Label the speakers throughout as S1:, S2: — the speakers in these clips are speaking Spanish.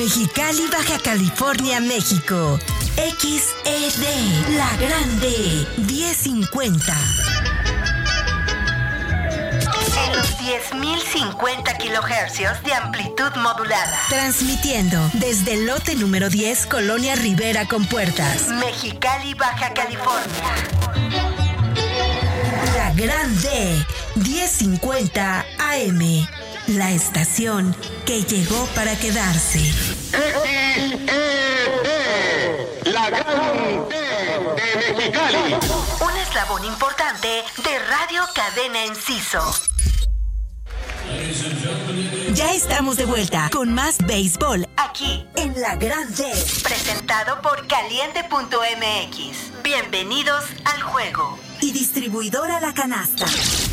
S1: Mexicali, Baja California, México. XED, La Grande, 1050. En los 10.050 kilohercios de amplitud modulada. Transmitiendo desde el lote número 10, Colonia Rivera con Puertas. Mexicali, Baja California. La Grande, 1050 AM. La estación que llegó para quedarse.
S2: La Grande de Mexicali.
S1: Un eslabón importante de Radio Cadena Enciso. Ya estamos de vuelta con más béisbol aquí en La Grande. Presentado por Caliente.mx. Bienvenidos al juego. Y distribuidora La Canasta.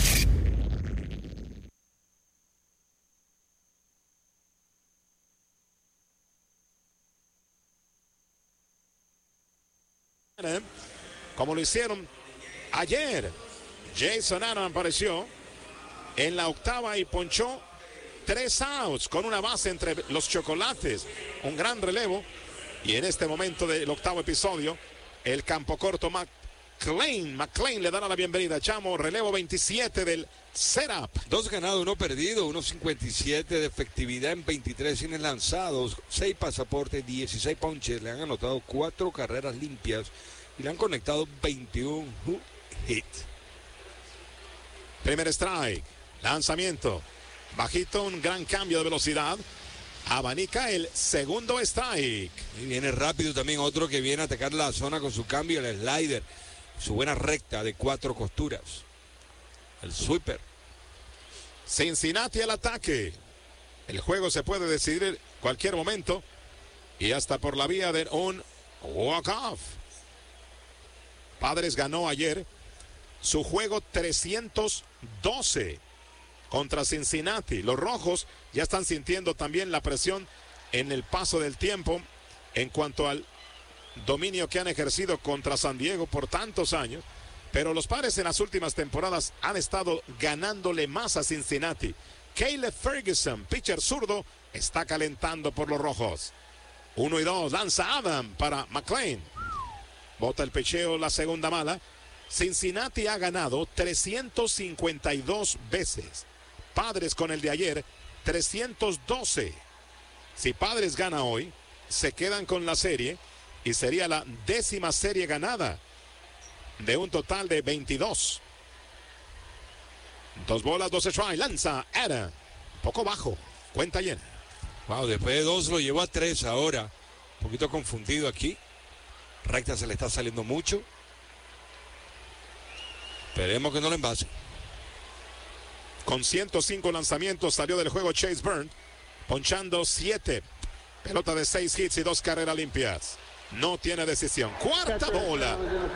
S3: Como lo hicieron ayer, Jason Adam apareció en la octava y ponchó 3 outs con una base entre los chocolates, un gran relevo. Y en este momento del octavo episodio, el campo corto McClain le dará la bienvenida. Chamo, relevo 27 del setup.
S4: 2 ganados, 1 perdido, 1.57 de efectividad en 23 innings lanzados, 6 pasaportes, 16 ponches, le han anotado 4 carreras limpias y le han conectado 21 hits.
S3: Primer strike, lanzamiento, bajito, un gran cambio de velocidad, abanica el segundo strike.
S4: Y viene rápido también otro que viene a atacar la zona con su cambio, el slider, su buena recta de 4 costuras, el sweeper.
S3: Cincinnati al ataque. El juego se puede decidir en cualquier momento y hasta por la vía de un walk-off. Padres ganó ayer su juego 312 contra Cincinnati. Los rojos ya están sintiendo también la presión en el paso del tiempo en cuanto al dominio que han ejercido contra San Diego por tantos años. Pero los Padres en las últimas temporadas han estado ganándole más a Cincinnati. Caleb Ferguson, pitcher zurdo, está calentando por los rojos. 1-2, lanza Adam para McClain. Bota el picheo, la segunda mala. Cincinnati ha ganado 352 veces. Padres con el de ayer, 312. Si Padres gana hoy, se quedan con la serie y sería la 10ª serie ganada de un total de 22. 2 bolas, 2 strikes. Lanza Adam. Poco bajo. Cuenta llena.
S4: Wow, después de 2 lo llevó a 3 ahora. Un poquito confundido aquí. Recta se le está saliendo mucho. Esperemos que no lo envase.
S3: Con 105 lanzamientos salió del juego Chase Burns, ponchando 7. Pelota de 6 hits y 2 carreras limpias. No tiene decisión. Cuarta bola.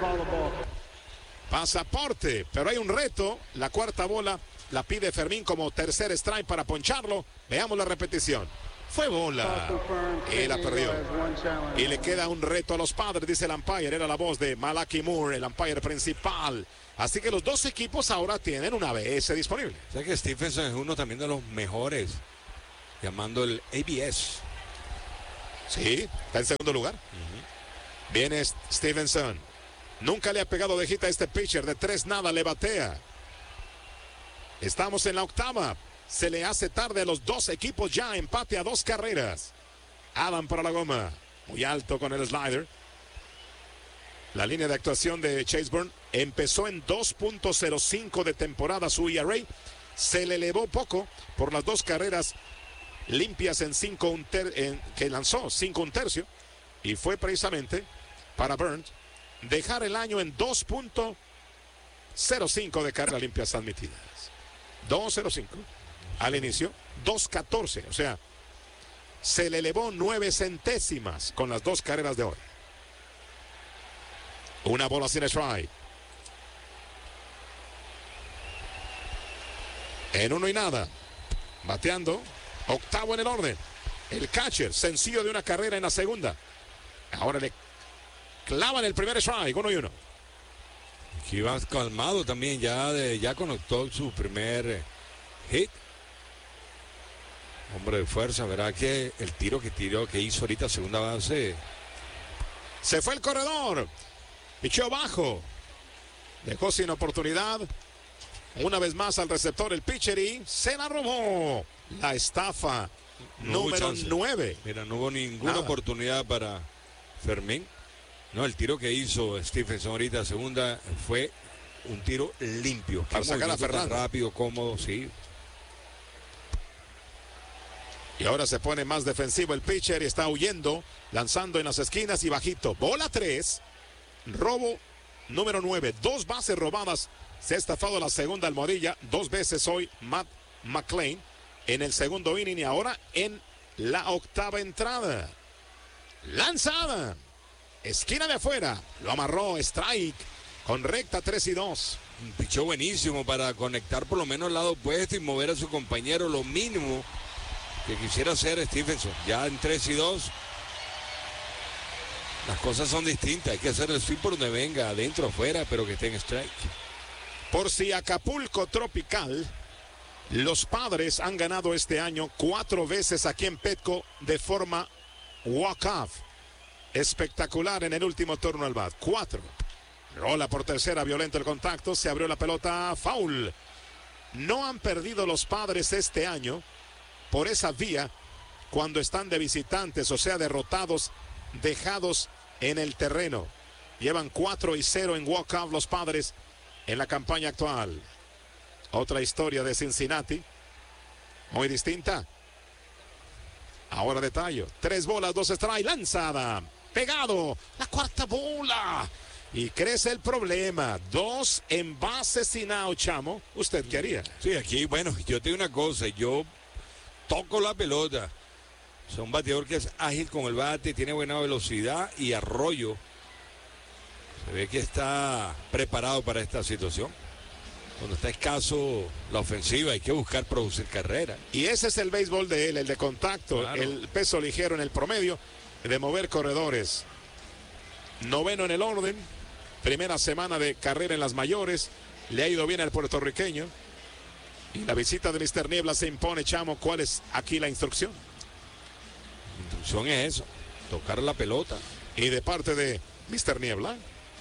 S3: Pasaporte, pero hay un reto. La cuarta bola la pide Fermín como tercer strike para poncharlo. Veamos la repetición. Fue bola y la perdió. Y le queda un reto a los Padres, dice el umpire. Era la voz de Malachi Moore, el umpire principal. Así que los dos equipos ahora tienen una ABS disponible.
S4: O sea que Stephenson es uno también de los mejores, llamando el ABS.
S3: Sí, está en segundo lugar. Viene Stephenson. Nunca le ha pegado de hit a este pitcher. De 3 nada le batea. Estamos en la octava. Se le hace tarde a los dos equipos ya. Empate a 2 carreras. Adam para la goma. Muy alto con el slider. La línea de actuación de Chase Burns empezó en 2.05 de temporada su ERA. Se le elevó poco por las 2 carreras limpias en 5 que lanzó 5 1/3. Y fue precisamente para Burns dejar el año en 2.05 de carreras limpias admitidas. 2.05 al inicio, 2.14, o sea, se le elevó 9 centésimas con las 2 carreras de hoy. Una bola sin strike. En 1 y nada. Bateando, octavo en el orden. El catcher, sencillo de una carrera en la segunda. Ahora le clavan el primer strike, 1-1.
S4: Aquí va calmado también, ya conectó su primer hit. Hombre de fuerza, ¿verdad? Que el tiro que hizo ahorita segunda base.
S3: Se fue el corredor. Pichó bajo. Dejó sin oportunidad. Una vez más al receptor el pitcher y se la robó. La estafa número 9.
S4: Mira, no hubo ninguna oportunidad para Fermín. No, el tiro que hizo Stephenson ahorita segunda fue un tiro limpio.
S3: Para sacar a Fernando.
S4: Rápido, cómodo, sí.
S3: Y ahora se pone más defensivo el pitcher y está huyendo, lanzando en las esquinas y bajito. Bola 3. Robo número 9. 2 bases robadas. Se ha estafado la segunda almohadilla 2 veces hoy Matt McLain en el segundo inning y ahora en la octava entrada. Lanzada. Esquina de afuera. Lo amarró. Strike. Con recta 3-2.
S4: Un pichó buenísimo para conectar por lo menos el lado opuesto y mover a su compañero. Lo mínimo que quisiera hacer Stephenson. Ya en 3-2. Las cosas son distintas. Hay que hacer el swing por donde venga. Adentro, afuera, pero que esté en strike.
S3: Por si Acapulco Tropical. Los Padres han ganado este año 4 veces aquí en Petco de forma walk-off. Espectacular en el último turno al bat. 4. Rola por tercera, violento el contacto. Se abrió la pelota, foul. No han perdido los Padres este año por esa vía cuando están de visitantes, o sea, derrotados, dejados en el terreno. Llevan 4-0 en walk-off los Padres en la campaña actual. Otra historia de Cincinnati, muy distinta. Ahora de Tallo. 3 bolas, 2 strikes, lanzada. Pegado, la cuarta bola. Y crece el problema. 2 envases sin out, Chamo. ¿Usted qué haría?
S4: Sí, aquí, bueno, yo te digo una cosa. Yo toco la pelota. Es un bateador que es ágil con el bate, tiene buena velocidad y Arroyo se ve que está preparado para esta situación. Cuando está escaso la ofensiva, hay que buscar producir carrera.
S3: Y ese es el béisbol de él, el de contacto, claro. El peso ligero en el promedio, de mover corredores. 9º en el orden, primera semana de carrera en las mayores, le ha ido bien al puertorriqueño. Y la visita de Mr. Niebla se impone, Chamo. ¿Cuál es aquí la instrucción?
S4: La instrucción es eso, tocar la pelota.
S3: Y de parte de Mr. Niebla,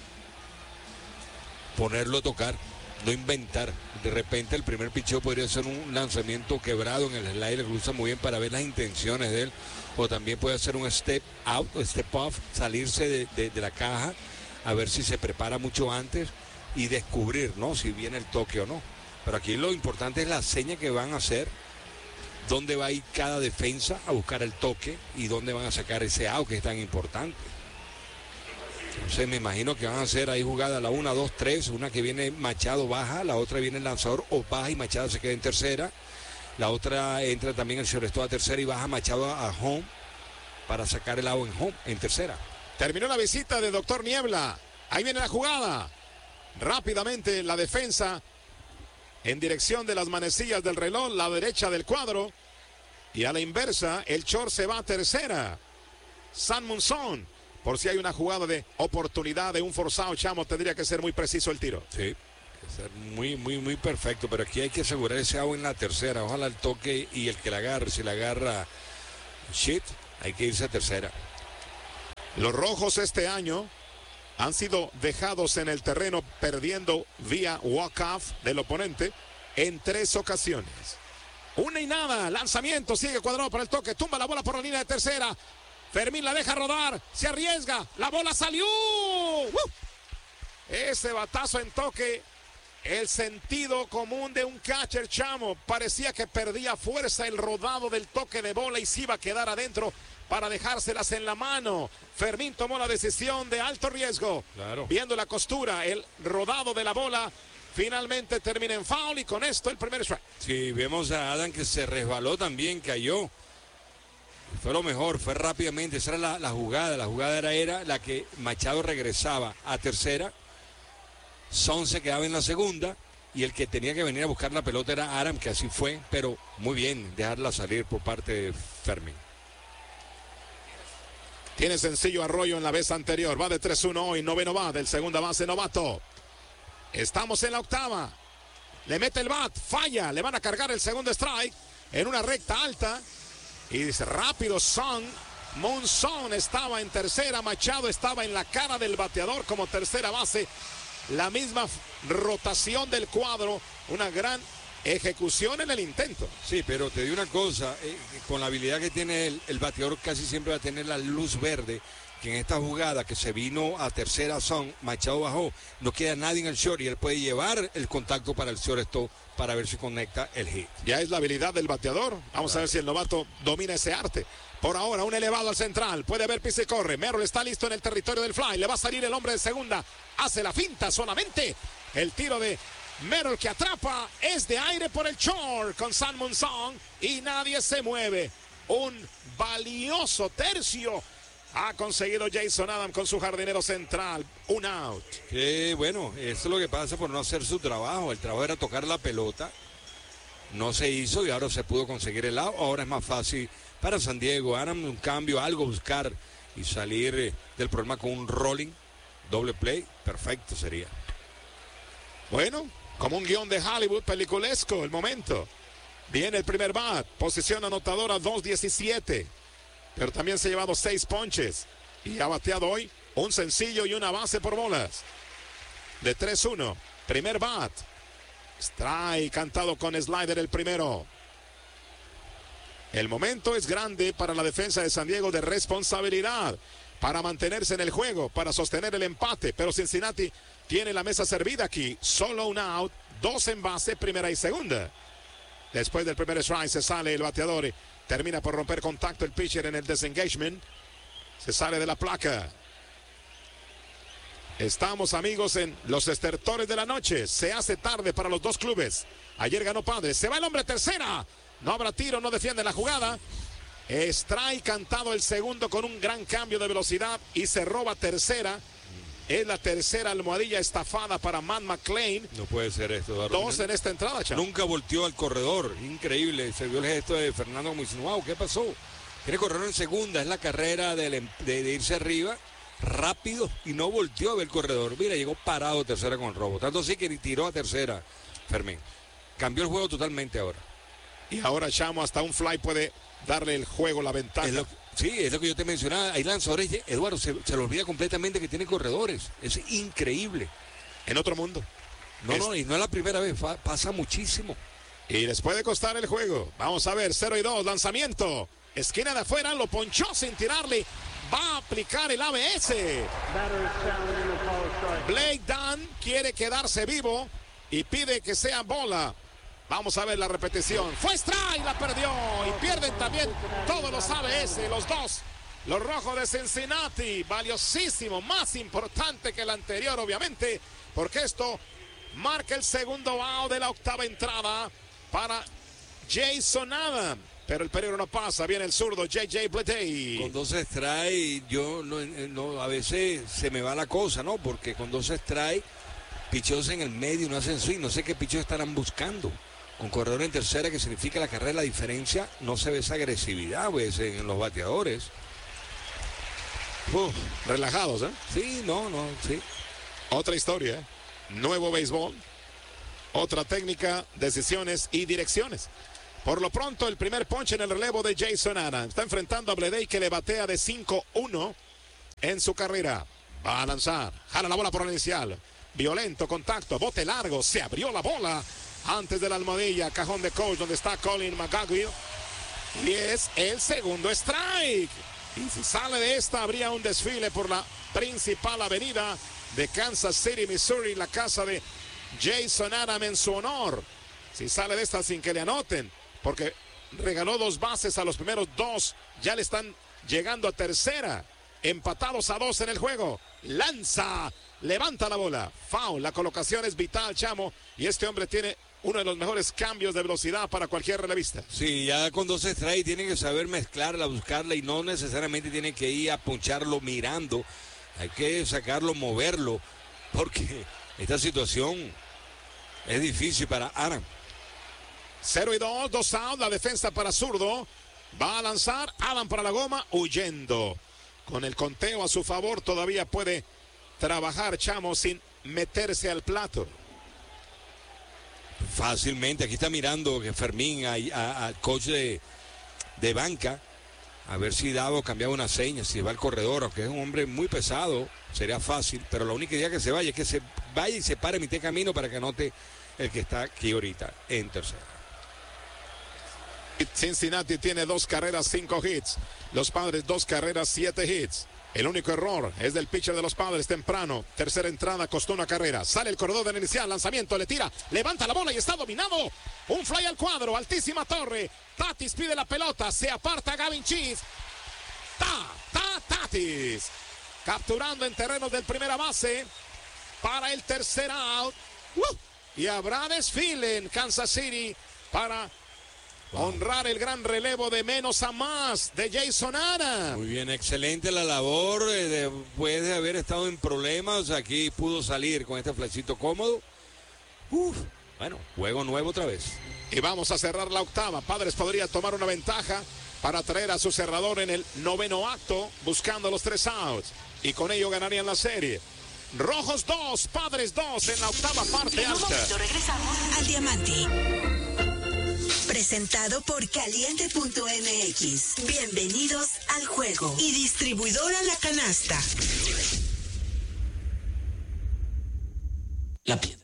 S4: ponerlo a tocar. No inventar. De repente el primer picheo podría ser un lanzamiento quebrado en el slider, que usa muy bien para ver las intenciones de él. O también puede hacer un step out, step off, salirse de la caja, a ver si se prepara mucho antes y descubrir, ¿no?, si viene el toque o no. Pero aquí lo importante es la seña que van a hacer, dónde va a ir cada defensa a buscar el toque y dónde van a sacar ese out que es tan importante. Entonces me imagino que van a hacer ahí jugada la 1, 2, 3, una que viene Machado baja, la otra viene el lanzador o baja y Machado se queda en tercera, la otra entra también el shortstop a tercera y baja Machado a home para sacar el out en home, en tercera.
S3: Terminó la visita de Dr. Niebla, ahí viene la jugada, rápidamente la defensa en dirección de las manecillas del reloj, la derecha del cuadro, y a la inversa el short se va a tercera. San Monzón. Por si hay una jugada de oportunidad de un forzado, Chamo, tendría que ser muy preciso el tiro.
S4: Sí, ser muy perfecto, pero aquí hay que asegurar ese out en la tercera. Ojalá el toque y el que la agarre, si la agarra shit, hay que irse a tercera.
S3: Los rojos este año han sido dejados en el terreno perdiendo vía walk-off del oponente en 3 ocasiones. 1-0, lanzamiento, sigue cuadrado para el toque, tumba la bola por la línea de tercera. Fermín la deja rodar, se arriesga, la bola salió. Ese batazo en toque, el sentido común de un catcher, Chamo. Parecía que perdía fuerza el rodado del toque de bola y se iba a quedar adentro para dejárselas en la mano. Fermín tomó la decisión de alto riesgo.
S4: Claro.
S3: Viendo la costura, el rodado de la bola finalmente termina en foul y con esto el primer strike.
S4: Sí, vemos a Adam que se resbaló también, cayó. Fue lo mejor, fue rápidamente, esa era la jugada. La jugada era la que Machado regresaba a tercera, Son se quedaba en la segunda y el que tenía que venir a buscar la pelota era Aram, que así fue, pero muy bien dejarla salir por parte de Fermín.
S3: Tiene sencillo Arroyo en la vez anterior, va de 3-1 hoy, 9º bat del segunda base novato. Estamos en la octava, le mete el bat, falla, le van a cargar el segundo strike en una recta alta. Y dice, rápido Son. Monzón estaba en tercera, Machado estaba en la cara del bateador como tercera base. La misma rotación del cuadro, una gran ejecución en el intento.
S4: Sí, pero te digo una cosa, con la habilidad que tiene el bateador casi siempre va a tener la luz verde, que en esta jugada que se vino a tercera Son, Machado bajó, no queda nadie en el short y él puede llevar el contacto para el shortstop para ver si conecta el hit.
S3: Ya es la habilidad del bateador. Vamos a ver si el novato domina ese arte. Por ahora, un elevado al central. Puede ver pisa y corre. Merrill está listo en el territorio del fly. Le va a salir el hombre de segunda. Hace la finta solamente. El tiro de Merrill que atrapa es de aire por el short con San Monzón. Y nadie se mueve. Un valioso tercio ha conseguido Jason Adam con su jardinero central. Un out.
S4: Bueno, eso es lo que pasa por no hacer su trabajo. El trabajo era tocar la pelota. No se hizo y ahora se pudo conseguir el out. Ahora es más fácil para San Diego. Adam un cambio, algo buscar y salir del problema con un rolling. Doble play. Perfecto sería.
S3: Bueno, como un guión de Hollywood peliculesco el momento. Viene el primer bat. Posición anotadora 2-17. Pero también se ha llevado 6 ponches. Y ha bateado hoy un sencillo y una base por bolas. De 3-1. Primer bat. Strike cantado con slider el primero. El momento es grande para la defensa de San Diego de responsabilidad. Para mantenerse en el juego. Para sostener el empate. Pero Cincinnati tiene la mesa servida aquí. Solo un out. 2 en base. Primera y segunda. Después del primer strike se sale el bateador y termina por romper contacto el pitcher en el disengagement. Se sale de la placa. Estamos, amigos, en los estertores de la noche. Se hace tarde para los dos clubes. Ayer ganó Padres. Se va el hombre tercera. No habrá tiro, no defiende la jugada. Strike cantado el segundo con un gran cambio de velocidad y se roba tercera. Es la tercera almohadilla estafada para Matt McLain.
S4: No puede ser esto, Eduardo.
S3: 2 en esta entrada, Chavo.
S4: Nunca volteó al corredor. Increíble. Se vio el gesto de Fernando como diciendo, wow, ¿qué pasó? Tiene corredor en segunda. Es la carrera de irse arriba rápido y no volteó a ver el corredor. Mira, llegó parado tercera con el robo. Tanto así que tiró a tercera, Fermín. Cambió el juego totalmente ahora.
S3: Y ahora Chamo hasta un fly puede darle el juego, la ventaja.
S4: Sí, es lo que yo te mencionaba. Hay lanzadores, Eduardo, se le olvida completamente que tiene corredores. Es increíble.
S3: En otro mundo.
S4: No, y no es la primera vez, pasa muchísimo.
S3: Y les puede costar el juego. Vamos a ver, 0-2, lanzamiento. Esquina de afuera, lo ponchó sin tirarle. Va a aplicar el ABS. Blake Dunn quiere quedarse vivo y pide que sea bola. Vamos a ver la repetición. Fue strike, la perdió. Y pierden también todos los ABS, los dos. Los rojos de Cincinnati. Valiosísimo, más importante que el anterior, obviamente. Porque esto marca el segundo out de la octava entrada para Jason Adam. Pero el peligro no pasa. Viene el zurdo, J.J. Bleday.
S4: Con 2 strikes, yo no, a veces se me va la cosa, ¿no? Porque con 2 strikes, picheos en el medio, no hacen swing. No sé qué picheos estarán buscando. Con corredor en tercera, que significa la carrera, la diferencia, no se ve esa agresividad, pues, en los bateadores.
S3: Relajados, ¿eh?
S4: Sí, sí.
S3: Otra historia, ¿eh? Nuevo béisbol, otra técnica, decisiones y direcciones. Por lo pronto, el primer ponche en el relevo de Jason Adam. Está enfrentando a Bleday, que le batea de 5-1 en su carrera. Va a lanzar, jala la bola por el inicial. Violento contacto, bote largo, se abrió la bola. Antes de la almohadilla, cajón de coach donde está Colin McGuire. Y es el segundo strike. Y si sale de esta, habría un desfile por la principal avenida de Kansas City, Missouri, la casa de Jason Adam en su honor. Si sale de esta sin que le anoten, porque regaló 2 bases a los primeros 2, ya le están llegando a tercera. Empatados a 2 en el juego. Lanza, levanta la bola. Foul, la colocación es vital, Chamo. Y este hombre tiene uno de los mejores cambios de velocidad para cualquier relevista.
S4: Sí, ya con 2 strikes tienen que saber mezclarla, buscarla y no necesariamente tienen que ir a puncharlo mirando. Hay que sacarlo, moverlo, porque esta situación es difícil para Adam.
S3: 0-2, 2 out, la defensa para zurdo. Va a lanzar Adam para la goma, huyendo. Con el conteo a su favor todavía puede trabajar Chamo sin meterse al plato.
S4: Fácilmente, aquí está mirando que Fermín al coach de de banca, a ver si Davo cambiaba una seña, si va al corredor, aunque es un hombre muy pesado, sería fácil, pero la única idea que se vaya es que se vaya y se pare en mitad de camino para que anote el que está aquí ahorita en tercera.
S3: Cincinnati tiene 2 carreras, 5 hits. Los Padres 2 carreras, 7 hits. El único error es del pitcher de los Padres temprano. Tercera entrada, costó una carrera. Sale el corredor del inicial, lanzamiento, le tira, levanta la bola y está dominado. Un fly al cuadro, altísima torre. Tatis pide la pelota, se aparta Gavin Cheese. Tatis. Capturando en terrenos del primera base para el tercer out. Y habrá desfile en Kansas City para honrar el gran relevo de menos a más de Jason Ana.
S4: Muy bien, excelente la labor. Después de haber estado en problemas, aquí pudo salir con este flexito cómodo. Bueno, juego nuevo otra vez.
S3: Y vamos a cerrar la octava. Padres podría tomar una ventaja para traer a su cerrador en el noveno acto, buscando los 3 outs. Y con ello ganarían la serie. Rojos 2, Padres 2 en la octava parte
S1: alta. En un momento regresamos al Diamante. Presentado por Caliente.mx. Bienvenidos al juego. Y distribuidora La Canasta.
S5: La piedra.